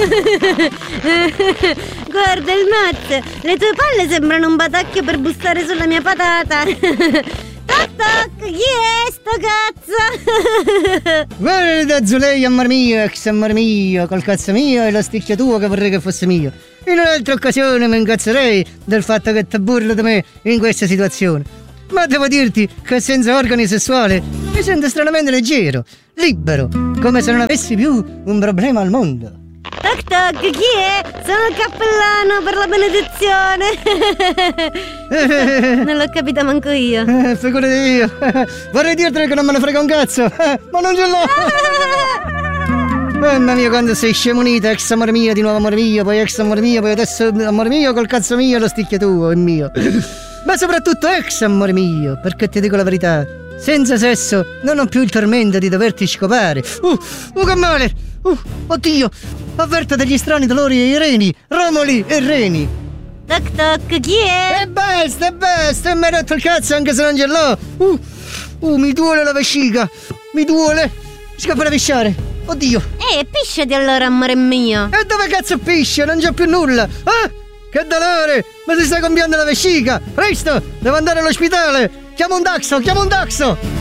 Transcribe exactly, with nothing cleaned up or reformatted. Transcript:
Guarda il Matt, le tue palle sembrano un batacchio per bussare sulla mia patata. Toc toc, chi è sto cazzo? Guarda Zulei, amor mio, ex amor mio, col cazzo mio e la sticchia tua che vorrei che fosse mio. In un'altra occasione mi incazzerei del fatto che ti burli di me in questa situazione. Ma devo dirti che senza organi sessuali mi sento stranamente leggero, libero, come se non avessi più un problema al mondo. Toc toc, chi è? Sono il cappellano per la benedizione. Non l'ho capita manco io. Eh, figurati io. Vorrei dirti che non me ne frega un cazzo, ma non ce l'ho. Mamma mia, quando sei scemunita, ex amore mio, di nuovo amore mio, poi ex amore mio, poi adesso amore mio, col cazzo mio, lo sticchio tuo è mio. Ma soprattutto ex amore mio, perché ti dico la verità, senza sesso non ho più il tormento di doverti scopare. Uh, uh che male! Uh, oddio, avverto degli strani dolori ai reni, Romoli e reni. Toc toc, chi è? E basta, e basta, e mi hai rotto il cazzo anche se non ce l'ho. Uh, uh, mi duole la vescica, mi duole. Scappa a pisciare. Oddio. Eh, pisciati allora, amore mio. E dove cazzo piscia? Non c'è più nulla. Ah, che dolore! Ma si sta gonfiando la vescica. Presto, devo andare all'ospedale. Chiamo un taxo, chiamo un taxo.